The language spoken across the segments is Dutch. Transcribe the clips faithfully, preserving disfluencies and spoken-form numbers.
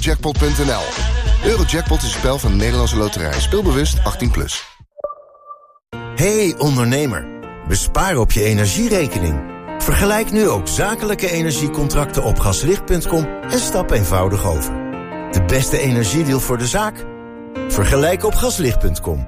Eurojackpot punt n l. Eurojackpot is een spel van de Nederlandse Loterij. Speelbewust achttien plus. Hey ondernemer, bespaar op je energierekening. Vergelijk nu ook zakelijke energiecontracten op gaslicht punt com en stap eenvoudig over. De beste energiedeal voor de zaak? Vergelijk op gaslicht punt com.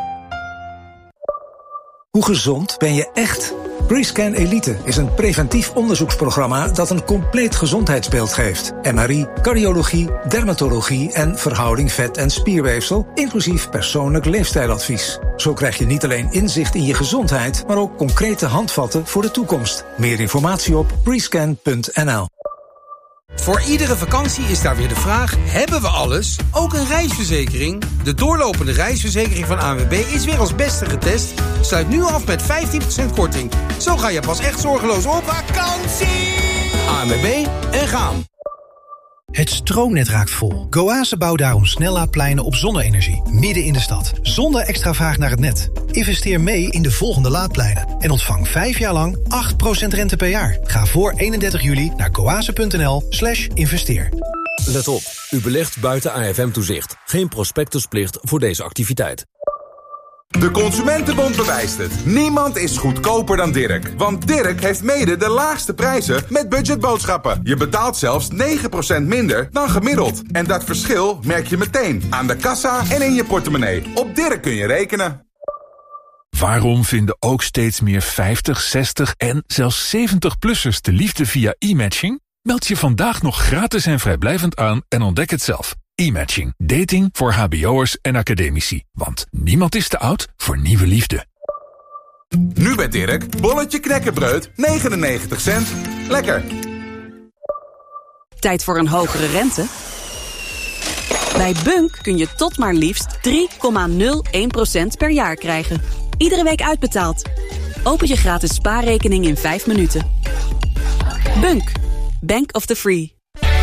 Hoe gezond ben je echt? Prescan Elite is een preventief onderzoeksprogramma dat een compleet gezondheidsbeeld geeft. M R I, cardiologie, dermatologie en verhouding vet- en spierweefsel, inclusief persoonlijk leefstijladvies. Zo krijg je niet alleen inzicht in je gezondheid, maar ook concrete handvatten voor de toekomst. Meer informatie op prescan punt n l. Voor iedere vakantie is daar weer de vraag, hebben we alles? Ook een reisverzekering? De doorlopende reisverzekering van A N W B is weer als beste getest. Sluit nu af met vijftien procent korting. Zo ga je pas echt zorgeloos op vakantie! A N W B en gaan. Het stroomnet raakt vol. Goase bouwt daarom snellaadpleinen op zonne-energie, midden in de stad. Zonder extra vraag naar het net. Investeer mee in de volgende laadpleinen. En ontvang vijf jaar lang acht procent rente per jaar. Ga voor eenendertig juli naar goase punt n l slash investeer. Let op, u belegt buiten A F M-toezicht. Geen prospectusplicht voor deze activiteit. De Consumentenbond bewijst het. Niemand is goedkoper dan Dirk. Want Dirk heeft mede de laagste prijzen met budgetboodschappen. Je betaalt zelfs negen procent minder dan gemiddeld. En dat verschil merk je meteen aan de kassa en in je portemonnee. Op Dirk kun je rekenen. Waarom vinden ook steeds meer vijftig, zestig en zelfs zeventig-plussers de liefde via e-matching? Meld je vandaag nog gratis en vrijblijvend aan en ontdek het zelf. E-matching. Dating voor hbo'ers en academici. Want niemand is te oud voor nieuwe liefde. Nu bij Dirk, bolletje knekkenbreud, negenennegentig cent. Lekker. Tijd voor een hogere rente? Bij Bunk kun je tot maar liefst drie komma nul één procent per jaar krijgen. Iedere week uitbetaald. Open je gratis spaarrekening in vijf minuten. Bunk. Bank of the Free.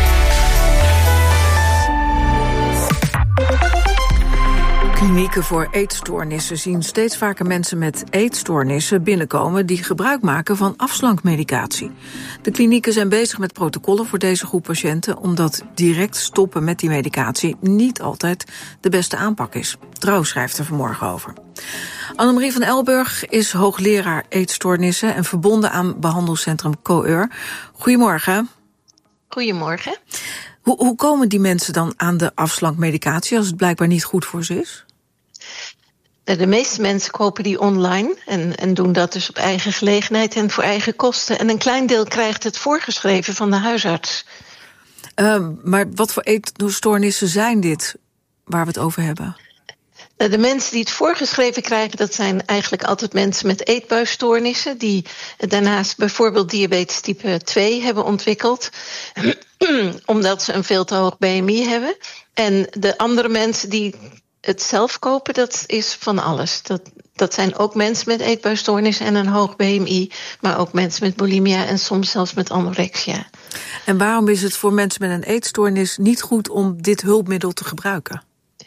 Klinieken voor eetstoornissen zien steeds vaker mensen met eetstoornissen binnenkomen die gebruik maken van afslankmedicatie. De klinieken zijn bezig met protocollen voor deze groep patiënten, omdat direct stoppen met die medicatie niet altijd de beste aanpak is. Trouw schrijft er vanmorgen over. Annemarie van Elburg is hoogleraar eetstoornissen en verbonden aan behandelcentrum COEUR. Goedemorgen. Goedemorgen. Hoe, hoe komen die mensen dan aan de afslankmedicatie als het blijkbaar niet goed voor ze is? De meeste mensen kopen die online en, en doen dat dus op eigen gelegenheid en voor eigen kosten. En een klein deel krijgt het voorgeschreven van de huisarts. Uh, maar wat voor eetstoornissen zijn dit waar we het over hebben? De mensen die het voorgeschreven krijgen, dat zijn eigenlijk altijd mensen met eetbuisstoornissen, die daarnaast bijvoorbeeld diabetes type twee hebben ontwikkeld, omdat ze een veel te hoog B M I hebben. En de andere mensen die het zelf kopen, dat is van alles. Dat, dat zijn ook mensen met eetbuisstoornissen en een hoog B M I, maar ook mensen met bulimia en soms zelfs met anorexia. En waarom is het voor mensen met een eetstoornis niet goed om dit hulpmiddel te gebruiken?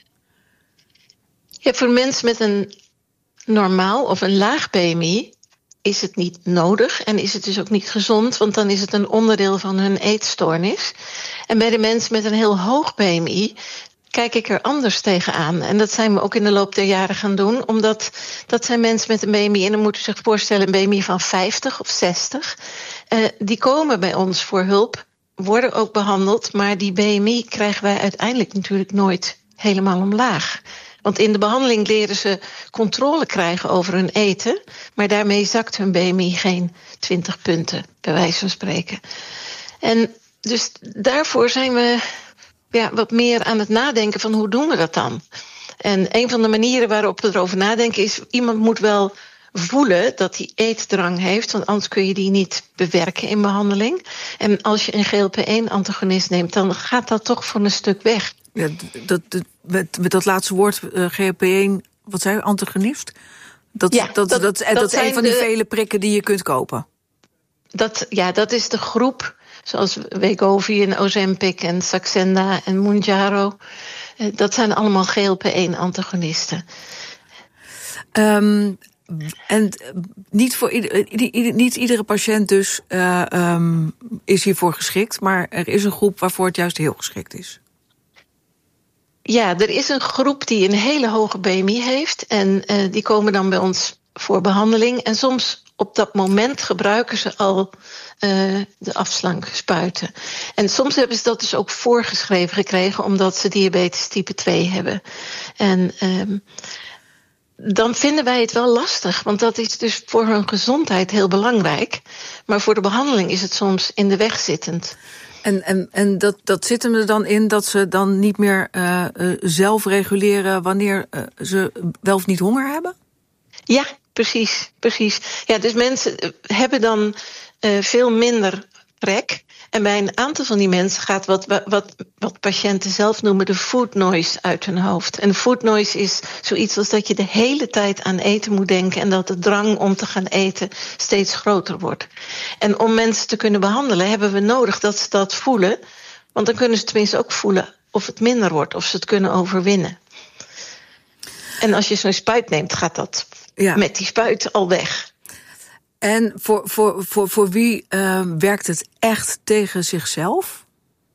Ja, voor mensen met een normaal of een laag B M I is het niet nodig en is het dus ook niet gezond, want dan is het een onderdeel van hun eetstoornis. En bij de mensen met een heel hoog B M I kijk ik er anders tegenaan. En dat zijn we ook in de loop der jaren gaan doen, omdat dat zijn mensen met een B M I, en dan moeten ze zich voorstellen een B M I van vijftig of zestig. Uh, die komen bij ons voor hulp, worden ook behandeld, maar die B M I krijgen wij uiteindelijk natuurlijk nooit helemaal omlaag. Want in de behandeling leren ze controle krijgen over hun eten, maar daarmee zakt hun B M I geen twintig punten, bij wijze van spreken. En dus daarvoor zijn we ja, wat meer aan het nadenken van hoe doen we dat dan? En een van de manieren waarop we erover nadenken is, iemand moet wel voelen dat hij eetdrang heeft, want anders kun je die niet bewerken in behandeling. En als je een G L P één antagonist neemt, dan gaat dat toch voor een stuk weg. Ja, dat, dat, met, met dat laatste woord, uh, G L P één, wat zei u, antagonist? Dat, ja, dat, dat, dat, dat, dat, dat is een van die de, vele prikken die je kunt kopen. Dat, ja, dat is de groep, zoals Wegovy en Ozempic en Saxenda en Mounjaro. Uh, dat zijn allemaal G L P één antagonisten. Um, en niet, voor ieder, niet iedere patiënt dus uh, um, is hiervoor geschikt, maar er is een groep waarvoor het juist heel geschikt is. Ja, er is een groep die een hele hoge B M I heeft. En uh, die komen dan bij ons voor behandeling. En soms op dat moment gebruiken ze al uh, de afslankspuiten. En soms hebben ze dat dus ook voorgeschreven gekregen, omdat ze diabetes type twee hebben. En um, dan vinden wij het wel lastig, want dat is dus voor hun gezondheid heel belangrijk. Maar voor de behandeling is het soms in de weg zittend. En, en, en dat, dat zit hem er dan in dat ze dan niet meer uh, uh, zelf reguleren wanneer uh, ze wel of niet honger hebben? Ja, precies, precies. Ja, dus mensen hebben dan uh, veel minder trek. En bij een aantal van die mensen gaat wat, wat, wat patiënten zelf noemen de food noise uit hun hoofd. En food noise is zoiets als dat je de hele tijd aan eten moet denken en dat de drang om te gaan eten steeds groter wordt. En om mensen te kunnen behandelen hebben we nodig dat ze dat voelen. Want dan kunnen ze tenminste ook voelen of het minder wordt, of ze het kunnen overwinnen. En als je zo'n spuit neemt, gaat dat ja. met die spuit al weg. En voor, voor, voor, voor wie uh, werkt het echt tegen zichzelf?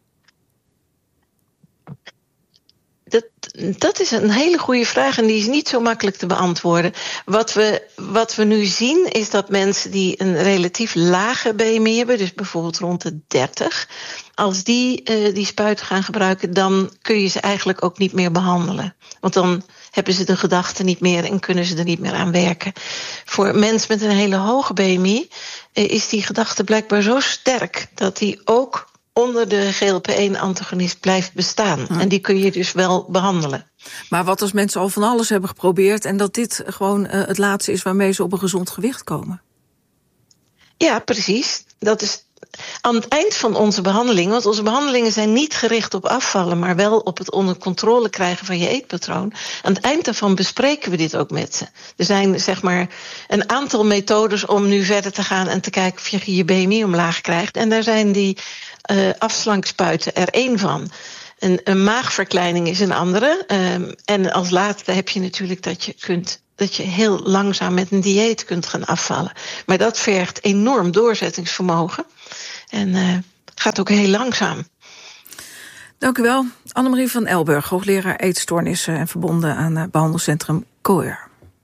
Dat, dat is een hele goede vraag en die is niet zo makkelijk te beantwoorden. Wat we, wat we nu zien is dat mensen die een relatief lage B M I hebben, dus bijvoorbeeld rond de dertig, als die uh, die spuit gaan gebruiken, dan kun je ze eigenlijk ook niet meer behandelen. Want dan hebben ze de gedachten niet meer en kunnen ze er niet meer aan werken. Voor mensen met een hele hoge B M I uh, is die gedachte blijkbaar zo sterk dat die ook onder de G L P één antagonist blijft bestaan. Hm. En die kun je dus wel behandelen. Maar wat als mensen al van alles hebben geprobeerd en dat dit gewoon uh, het laatste is waarmee ze op een gezond gewicht komen? Ja, precies. Dat is aan het eind van onze behandeling, want onze behandelingen zijn niet gericht op afvallen, maar wel op het onder controle krijgen van je eetpatroon. Aan het eind daarvan bespreken we dit ook met ze. Er zijn zeg maar een aantal methodes om nu verder te gaan en te kijken of je je B M I omlaag krijgt. En daar zijn die uh, afslankspuiten er één van. Een, een maagverkleining is een andere. Um, en als laatste heb je natuurlijk dat je kunt dat je heel langzaam met een dieet kunt gaan afvallen. Maar dat vergt enorm doorzettingsvermogen. En uh, gaat ook heel langzaam. Dank u wel. Annemarie van Elburg, hoogleraar eetstoornissen en verbonden aan uh, behandelcentrum Coeur.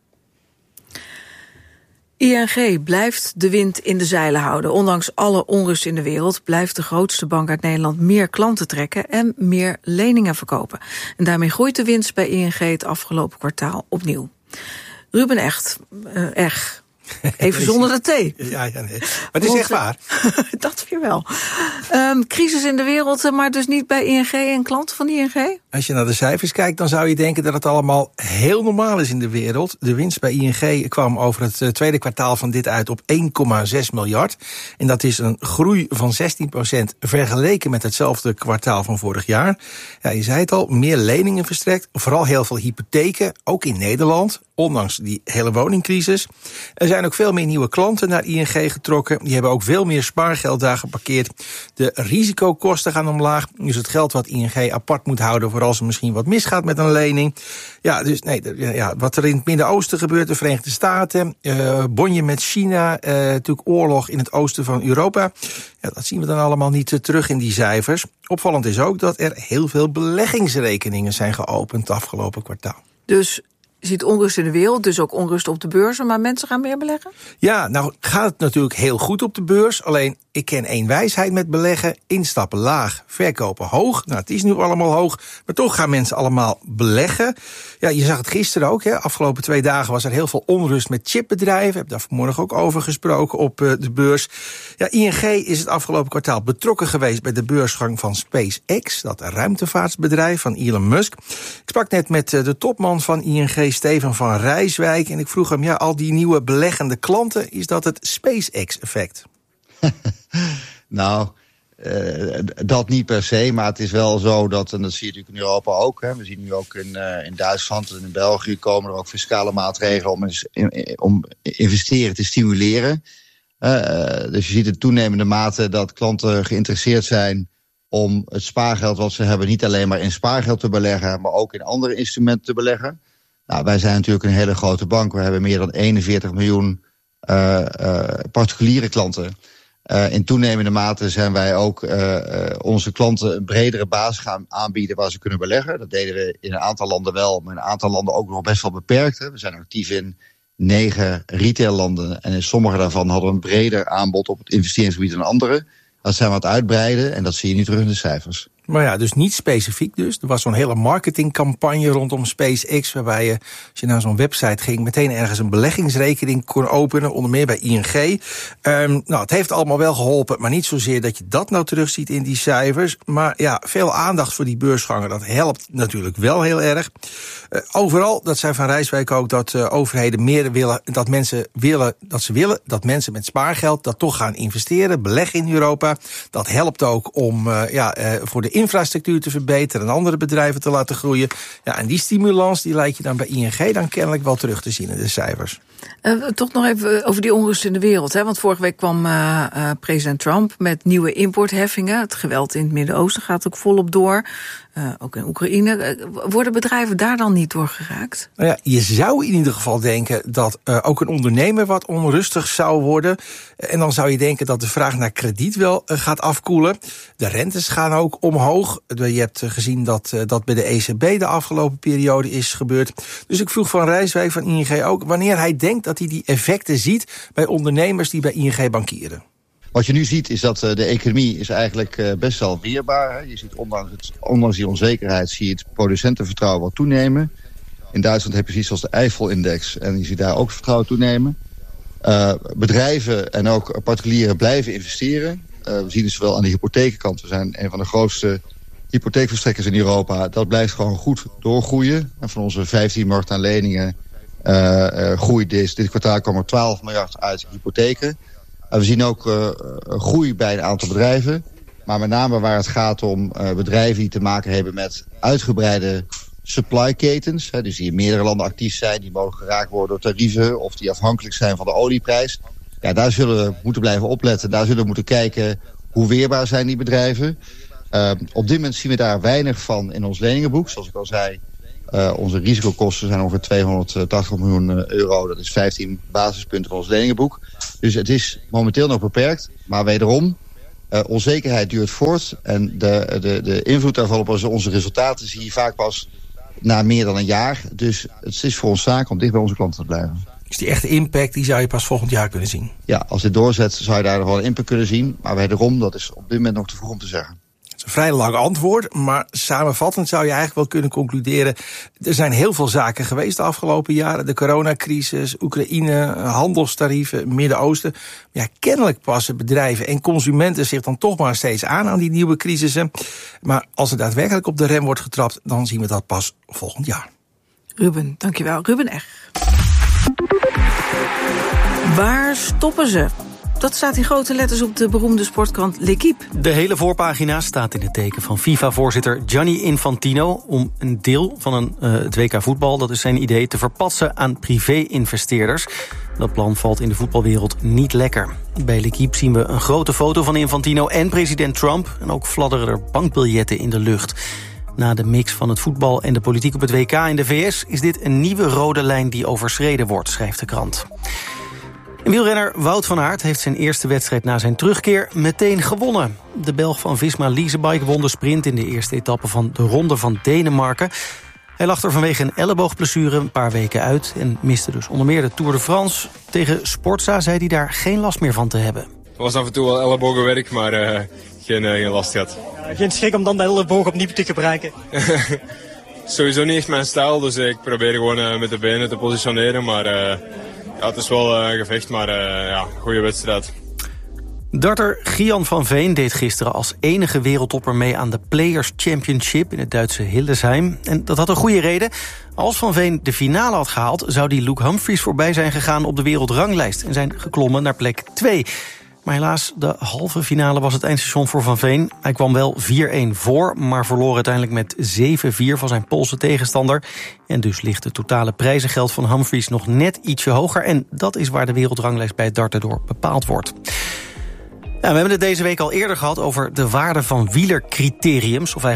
I N G blijft de wind in de zeilen houden. Ondanks alle onrust in de wereld blijft de grootste bank uit Nederland meer klanten trekken en meer leningen verkopen. En daarmee groeit de winst bij I N G het afgelopen kwartaal opnieuw. Ruben Echt, uh, Eg, even zonder de thee. Ja, ja, nee. Maar het is Want, echt waar. Dat weer wel. Um, crisis in de wereld, maar dus niet bij I N G en klanten van I N G? Als je naar de cijfers kijkt, dan zou je denken dat het allemaal heel normaal is in de wereld. De winst bij I N G kwam over het tweede kwartaal van dit uit op één komma zes miljard. En dat is een groei van zestien procent vergeleken met hetzelfde kwartaal van vorig jaar. Ja, je zei het al, meer leningen verstrekt, vooral heel veel hypotheken, ook in Nederland, ondanks die hele woningcrisis. Er zijn ook veel meer nieuwe klanten naar I N G getrokken. Die hebben ook veel meer spaargeld daar geparkeerd. De risicokosten gaan omlaag. Dus het geld wat I N G apart moet houden voor als er misschien wat misgaat met een lening. Ja, dus nee, ja, wat er in het Midden-Oosten gebeurt, de Verenigde Staten, uh, bonje met China, uh, natuurlijk oorlog in het oosten van Europa. Ja, dat zien we dan allemaal niet uh, terug in die cijfers. Opvallend is ook dat er heel veel beleggingsrekeningen zijn geopend het afgelopen kwartaal. Dus je ziet onrust in de wereld, dus ook onrust op de beurzen, maar mensen gaan meer beleggen? Ja, nou gaat het natuurlijk heel goed op de beurs. Alleen, ik ken één wijsheid met beleggen. Instappen laag, verkopen hoog. Nou, het is nu allemaal hoog, maar toch gaan mensen allemaal beleggen. Ja, je zag het gisteren ook, hè. Afgelopen twee dagen was er heel veel onrust met chipbedrijven. Ik heb daar vanmorgen ook over gesproken op uh, de beurs. Ja, I N G is het afgelopen kwartaal betrokken geweest bij de beursgang van SpaceX, dat ruimtevaartbedrijf van Elon Musk. Ik sprak net met uh, de topman van I N G, Steven van Rijswijk, en ik vroeg hem, ja, al die nieuwe beleggende klanten, is dat het SpaceX-effect? Nou, uh, dat niet per se, maar het is wel zo dat, en dat zie je natuurlijk in Europa ook, hè, we zien nu ook in, uh, in Duitsland en in België komen er ook fiscale maatregelen om, in, om investeren te stimuleren. Uh, dus je ziet in toenemende mate dat klanten geïnteresseerd zijn om het spaargeld wat ze hebben niet alleen maar in spaargeld te beleggen, maar ook in andere instrumenten te beleggen. Nou, wij zijn natuurlijk een hele grote bank. We hebben meer dan eenenveertig miljoen uh, uh, particuliere klanten. Uh, in toenemende mate zijn wij ook uh, uh, onze klanten een bredere basis gaan aanbieden waar ze kunnen beleggen. Dat deden we in een aantal landen wel, maar in een aantal landen ook nog best wel beperkt. Hè. We zijn actief in negen retaillanden en in sommige daarvan hadden we een breder aanbod op het investeringsgebied dan andere. Dat zijn we aan het uitbreiden en dat zie je nu terug in de cijfers. Maar ja, dus niet specifiek dus. Er was zo'n hele marketingcampagne rondom SpaceX, waarbij je, als je naar zo'n website ging, meteen ergens een beleggingsrekening kon openen, onder meer bij I N G. Um, nou, het heeft allemaal wel geholpen, maar niet zozeer dat je dat nou terugziet in die cijfers. Maar ja, veel aandacht voor die beursgangen, dat helpt natuurlijk wel heel erg. Uh, overal, dat zei Van Rijswijk ook, dat uh, overheden meer willen, dat mensen willen, dat ze willen dat mensen met spaargeld dat toch gaan investeren, beleggen in Europa. Dat helpt ook om uh, ja, uh, voor de infrastructuur te verbeteren en andere bedrijven te laten groeien. Ja, en die stimulans die lijkt je dan bij I N G dan kennelijk wel terug te zien in de cijfers. Uh, toch nog even over die onrust in de wereld. Hè? Want vorige week kwam uh, uh, president Trump met nieuwe importheffingen. Het geweld in het Midden-Oosten gaat ook volop door. Uh, ook in Oekraïne. Uh, worden bedrijven daar dan niet door geraakt? Nou ja, je zou in ieder geval denken dat uh, ook een ondernemer wat onrustig zou worden. En dan zou je denken dat de vraag naar krediet wel uh, gaat afkoelen. De rentes gaan ook omhoog. Je hebt uh, gezien dat uh, dat bij de E C B de afgelopen periode is gebeurd. Dus ik vroeg Van Rijswijk van I N G ook wanneer hij denkt dat hij die effecten ziet bij ondernemers die bij I N G bankieren. Wat je nu ziet is dat de economie is eigenlijk best wel weerbaar. Hè. Je ziet ondanks, het, ondanks die onzekerheid zie je het producentenvertrouwen wat toenemen. In Duitsland heb je zoiets als de Eiffel-index en je ziet daar ook vertrouwen toenemen. Uh, bedrijven en ook particulieren blijven investeren. Uh, we zien het zowel aan de hypothekenkant. We zijn een van de grootste hypotheekverstrekkers in Europa. Dat blijft gewoon goed doorgroeien. En van onze vijftien miljard aan leningen uh, uh, groeit dit. Dit kwartaal kwam er twaalf miljard uit hypotheken. We zien ook uh, groei bij een aantal bedrijven. Maar met name waar het gaat om uh, bedrijven die te maken hebben met uitgebreide supply ketens. Hè, dus die in meerdere landen actief zijn, die mogen geraakt worden door tarieven of die afhankelijk zijn van de olieprijs. Ja, daar zullen we moeten blijven opletten. Daar zullen we moeten kijken hoe weerbaar zijn die bedrijven. Uh, op dit moment zien we daar weinig van in ons leningenboek. Zoals ik al zei, uh, onze risicokosten zijn ongeveer tweehonderdtachtig miljoen euro. Dat is vijftien basispunten van ons leningenboek. Dus het is momenteel nog beperkt. Maar wederom, uh, onzekerheid duurt voort. En de, de, de invloed daarvan op onze resultaten zie je vaak pas na meer dan een jaar. Dus het is voor ons zaak om dicht bij onze klanten te blijven. Dus die echte impact die zou je pas volgend jaar kunnen zien? Ja, als dit doorzet zou je daar nog wel een impact kunnen zien. Maar wederom, dat is op dit moment nog te vroeg om te zeggen. Het is een vrij lang antwoord, maar samenvattend zou je eigenlijk wel kunnen concluderen. Er zijn heel veel zaken geweest de afgelopen jaren. De coronacrisis, Oekraïne, handelstarieven, Midden-Oosten. Ja, kennelijk passen bedrijven en consumenten zich dan toch maar steeds aan aan die nieuwe crisissen. Maar als er daadwerkelijk op de rem wordt getrapt, dan zien we dat pas volgend jaar. Ruben, dankjewel. Ruben Eg. Waar stoppen ze? Dat staat in grote letters op de beroemde sportkrant L'Équipe. De hele voorpagina staat in het teken van FIFA-voorzitter Gianni Infantino om een deel van een, uh, het W K voetbal, dat is zijn idee, te verpatsen aan privé-investeerders. Dat plan valt in de voetbalwereld niet lekker. Bij L'Équipe zien we een grote foto van Infantino en president Trump. En ook fladderen er bankbiljetten in de lucht. Na de mix van het voetbal en de politiek op het W K in de V S is dit een nieuwe rode lijn die overschreden wordt, schrijft de krant. En wielrenner Wout van Aert heeft zijn eerste wedstrijd na zijn terugkeer meteen gewonnen. De Belg van Visma Leasebike won de sprint in de eerste etappe van de Ronde van Denemarken. Hij lag er vanwege een elleboogblessure een paar weken uit en miste dus onder meer de Tour de France. Tegen Sportza zei hij daar geen last meer van te hebben. Het was af en toe wel ellebogenwerk, maar uh, geen, uh, geen last gehad. Ja, geen schrik om dan de elleboog opnieuw te gebruiken? Sowieso niet echt mijn stijl, dus ik probeer gewoon uh, met de benen te positioneren, maar... Uh, Ja, het is wel een uh, gevecht, maar uh, ja, goede wedstrijd. Darter Gian van Veen deed gisteren als enige wereldtopper mee aan de Players Championship in het Duitse Hildesheim. En dat had een goede reden. Als Van Veen de finale had gehaald, zou die Luke Humphries voorbij zijn gegaan op de wereldranglijst en zijn geklommen naar plek twee. Maar helaas, de halve finale was het eindstation voor Van Veen. Hij kwam wel vier-een voor, maar verloor uiteindelijk met zeven-vier van zijn Poolse tegenstander. En dus ligt het totale prijzengeld van Humphries nog net ietsje hoger. En dat is waar de wereldranglijst bij het darten door bepaald wordt. Ja, we hebben het deze week al eerder gehad over de waarde van wielercriteriums, of eigenlijk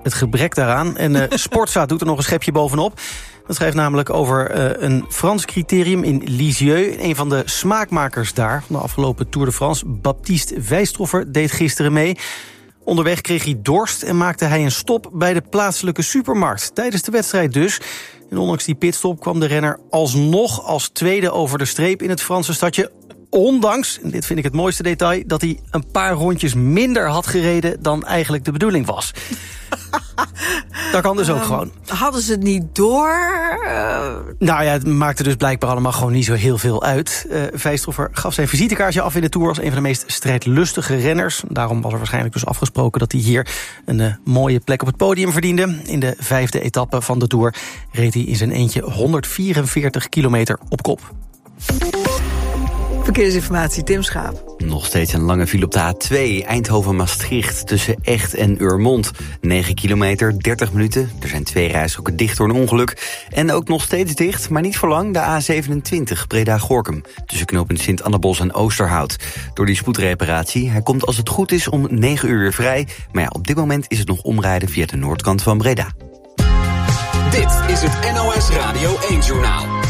het gebrek daaraan. En uh, Sportza doet er nog een schepje bovenop. Dat schrijft namelijk over uh, een Frans criterium in Lisieux. Een van de smaakmakers daar van de afgelopen Tour de France, Baptiste Wijstroffer, deed gisteren mee. Onderweg kreeg hij dorst en maakte hij een stop bij de plaatselijke supermarkt. Tijdens de wedstrijd dus. En ondanks die pitstop kwam de renner alsnog als tweede over de streep in het Franse stadje. Ondanks, en dit vind ik het mooiste detail, dat hij een paar rondjes minder had gereden dan eigenlijk de bedoeling was. Dat kan dus ook um, gewoon. Hadden ze het niet door? Uh... Nou ja, het maakte dus blijkbaar allemaal gewoon niet zo heel veel uit. Uh, Wijstroffer gaf zijn visitekaartje af in de Tour als een van de meest strijdlustige renners. Daarom was er waarschijnlijk dus afgesproken dat hij hier een uh, mooie plek op het podium verdiende. In de vijfde etappe van de Tour reed hij in zijn eentje honderdvierenveertig kilometer op kop. Verkeersinformatie, Tim Schaap. Nog steeds een lange file op de A twee, Eindhoven-Maastricht, tussen Echt en Urmond. negen kilometer, dertig minuten. Er zijn twee rijstroken dicht door een ongeluk. En ook nog steeds dicht, maar niet voor lang, de A zevenentwintig, Breda-Gorinchem. Tussen knooppunt Sint-Annabos en Oosterhout. Door die spoedreparatie, hij komt als het goed is om negen uur weer vrij. Maar ja, op dit moment is het nog omrijden via de noordkant van Breda. Dit is het N O S Radio één-journaal.